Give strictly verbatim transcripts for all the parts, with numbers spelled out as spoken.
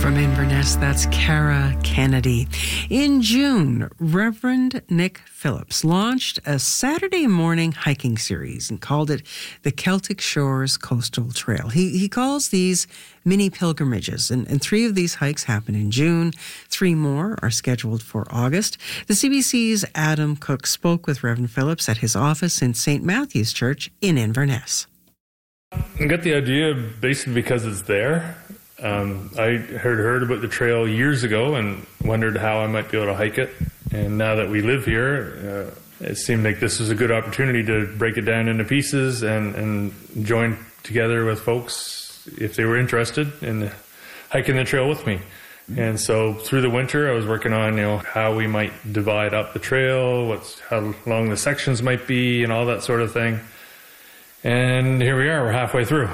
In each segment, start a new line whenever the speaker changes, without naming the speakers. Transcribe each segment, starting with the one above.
From Inverness, that's Cara Kennedy. In June, Reverend Nick Phillips launched a Saturday morning hiking series and called it the Celtic Shores Coastal Trail. He, he calls these mini pilgrimages, and, and three of these hikes happen in June. Three more are scheduled for August. The C B C's Adam Cook spoke with Reverend Phillips at his office in Saint Matthew's Church in Inverness.
I got the idea basically because it's there. Um, I heard heard about the trail years ago and wondered how I might be able to hike it. And now that we live here, uh, it seemed like this was a good opportunity to break it down into pieces and, and join together with folks if they were interested in hiking the trail with me. And so through the winter, I was working on, you know, how we might divide up the trail, what's how long the sections might be, and all that sort of thing. And here we are, we're halfway through.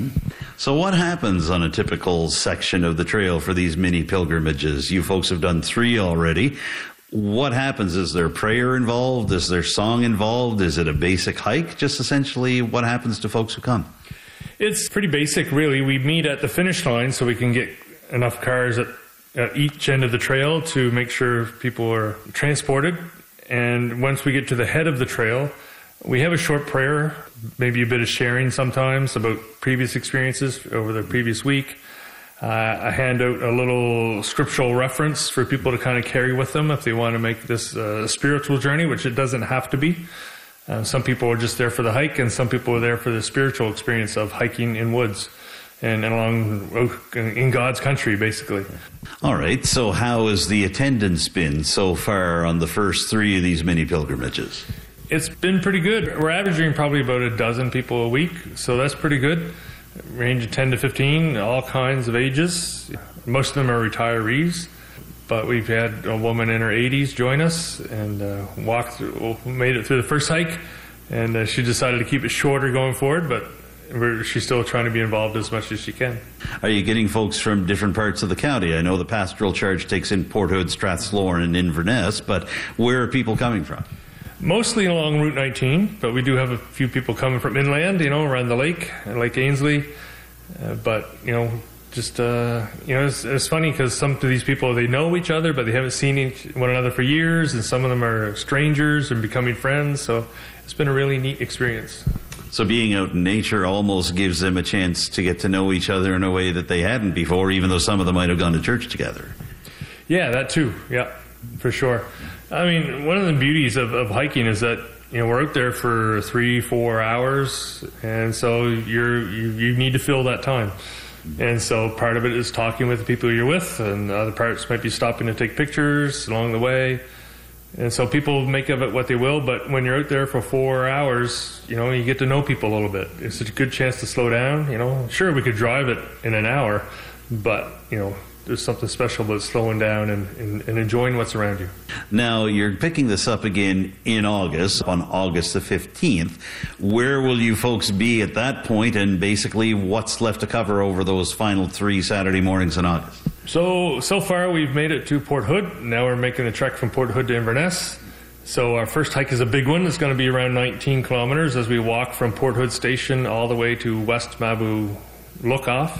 So what happens on a typical section of the trail for these mini pilgrimages? You folks have done three already. What happens? Is there prayer involved? Is there song involved? Is it a basic hike? Just essentially what happens to folks who come?
It's pretty basic, really. We meet at the finish line so we can get enough cars at, at each end of the trail to make sure people are transported. And once we get to the head of the trail, we have a short prayer, maybe a bit of sharing sometimes about previous experiences over the previous week. Uh, I hand out a little scriptural reference for people to kind of carry with them if they want to make this uh, a spiritual journey, which it doesn't have to be. Uh, some people are just there for the hike, and some people are there for the spiritual experience of hiking in woods and, and along in God's country, basically.
All right, so how has the attendance been so far on the first three of these mini pilgrimages?
It's been pretty good. We're averaging probably about a dozen people a week, so that's pretty good. Range of ten to fifteen, all kinds of ages. Most of them are retirees, but we've had a woman in her eighties join us and uh, walked through, made it through the first hike, and uh, she decided to keep it shorter going forward, but we're, she's still trying to be involved as much as she can.
Are you getting folks from different parts of the county? I know the pastoral charge takes in Port Hood, Strathsloran, and Inverness, but where are people coming from?
Mostly along Route nineteen, but we do have a few people coming from inland, you know, around the lake, Lake Ainslie. Uh, but, you know, just, uh, you know, it's, it's funny because some of these people, they know each other, but they haven't seen each, one another for years, and some of them are strangers and becoming friends. So it's been a really neat experience.
So being out in nature almost gives them a chance to get to know each other in a way that they hadn't before, even though some of them might have gone to church together.
Yeah, that too. Yeah, for sure. I mean, one of the beauties of, of hiking is that, you know, we're out there for three, four hours, and so you're you, you need to fill that time. And so part of it is talking with the people you're with, and other parts might be stopping to take pictures along the way. And so people make of it what they will, but when you're out there for four hours, you know, you get to know people a little bit. It's a good chance to slow down, you know. Sure, we could drive it in an hour, but, you know, there's something special about slowing down and, and, and enjoying what's around you.
Now, you're picking this up again in August, on August the fifteenth. Where will you folks be at that point, and basically what's left to cover over those final three Saturday mornings in August?
So, so far we've made it to Port Hood. Now we're making the trek from Port Hood to Inverness. So our first hike is a big one. It's going to be around nineteen kilometers as we walk from Port Hood Station all the way to West Mabou Lookoff.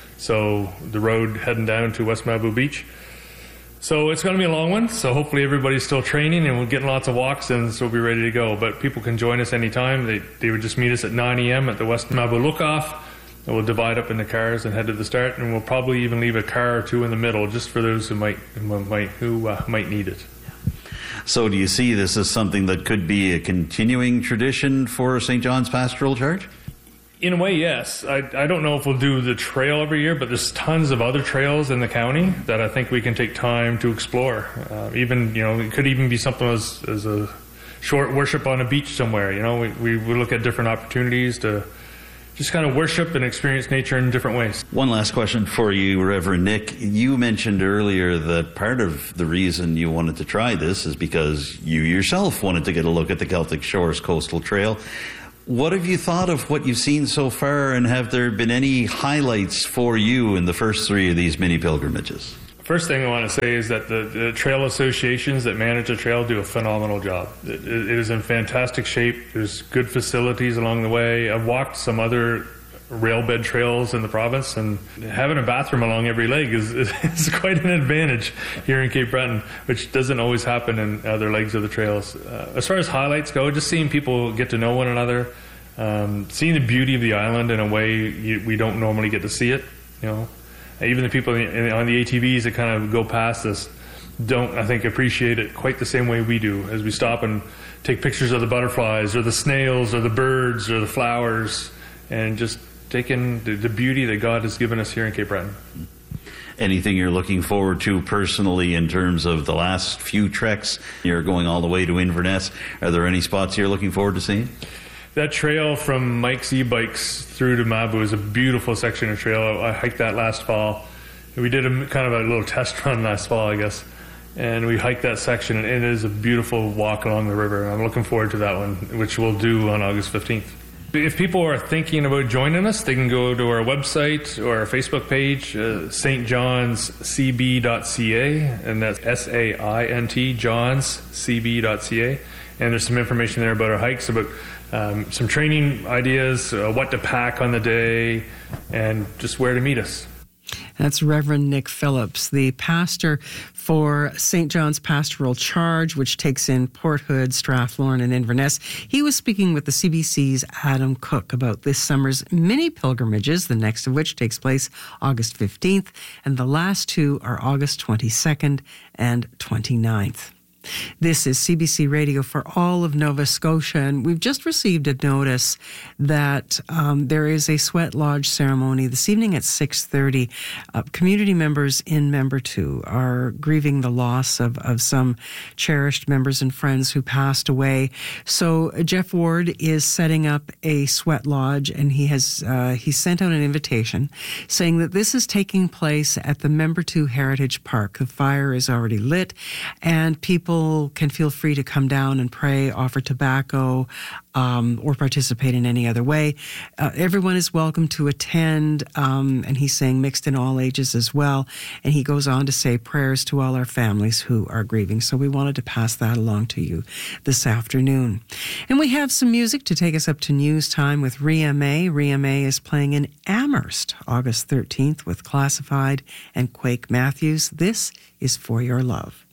So the road heading down to West Mabou Beach. So it's going to be a long one. So hopefully everybody's still training and we're getting lots of walks, and so we'll be ready to go. But people can join us anytime. They they would just meet us at nine a.m. at the West Mabou Lookoff. And we'll divide up into cars and head to the start. And we'll probably even leave a car or two in the middle just for those who might who might, who, uh, might need it.
So do you see this as something that could be a continuing tradition for Saint John's Pastoral Charge?
In a way, yes. I, I don't know if we'll do the trail every year, but there's tons of other trails in the county that I think we can take time to explore. Uh, even, you know, it could even be something as, as a short worship on a beach somewhere. You know, we, we, we look at different opportunities to just kind of worship and experience nature in different ways.
One last question for you, Reverend Nick. You mentioned earlier that part of the reason you wanted to try this is because you yourself wanted to get a look at the Celtic Shores Coastal Trail. What have you thought of what you've seen so far, and have there been any highlights for you in the first three of these mini pilgrimages?
First thing I want to say is that the, the trail associations that manage the trail do a phenomenal job. It, it is in fantastic shape. There's good facilities along the way. I've walked some other rail bed trails in the province, and having a bathroom along every leg is, is, is quite an advantage here in Cape Breton, which doesn't always happen in other legs of the trails. Uh, as far as highlights go, just seeing people get to know one another, um, seeing the beauty of the island in a way you, we don't normally get to see it. You know, even the people in, on the A T Vs that kind of go past us don't, I think, appreciate it quite the same way we do as we stop and take pictures of the butterflies or the snails or the birds or the flowers, and just taking the, the beauty that God has given us here in Cape Breton.
Anything you're looking forward to personally in terms of the last few treks? You're going all the way to Inverness. Are there any spots you're looking forward to seeing?
That trail from Mike's e-bikes through to Mabu is a beautiful section of trail. I hiked that last fall. We did a kind of a little test run last fall, I guess, and we hiked that section, and it is a beautiful walk along the river. I'm looking forward to that one, which we'll do on August fifteenth. If people are thinking about joining us, they can go to our website or our Facebook page, uh, S T Johns C B dot C A, and that's S A I N T, Johns C B dot C A. And there's some information there about our hikes, about um, some training ideas, uh, what to pack on the day, and just where to meet us.
That's Reverend Nick Phillips, the pastor for Saint John's Pastoral Charge, which takes in Port Hood, Strathloran, and Inverness. He was speaking with the C B C's Adam Cook about this summer's mini pilgrimages, the next of which takes place August fifteenth, and the last two are August twenty-second and twenty-ninth. This is C B C Radio for all of Nova Scotia, and we've just received a notice that um, there is a sweat lodge ceremony this evening at six thirty. Uh, community members in Member two are grieving the loss of, of some cherished members and friends who passed away. So uh, Jeff Ward is setting up a sweat lodge, and he has uh, he sent out an invitation saying that this is taking place at the Member two Heritage Park. The fire is already lit, and people can feel free to come down and pray, offer tobacco, um, or participate in any other way. Uh, everyone is welcome to attend, um, and he's saying mixed in all ages as well. And he goes on to say prayers to all our families who are grieving. So we wanted to pass that along to you this afternoon. And we have some music to take us up to news time with Ria May. Ria May is playing in Amherst August thirteenth with Classified and Quake Matthews. This is For Your Love.